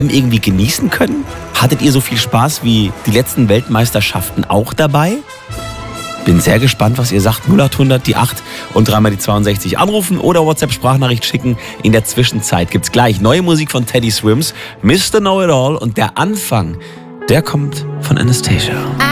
irgendwie genießen können? Hattet ihr so viel Spaß wie die letzten Weltmeisterschaften auch dabei? Bin sehr gespannt, was ihr sagt. 0800 die 8 und dreimal die 62 anrufen oder WhatsApp-Sprachnachricht schicken. In der Zwischenzeit gibt's gleich neue Musik von Teddy Swims, Mr. Know-It-All, und der Anfang, der kommt von Anastacia.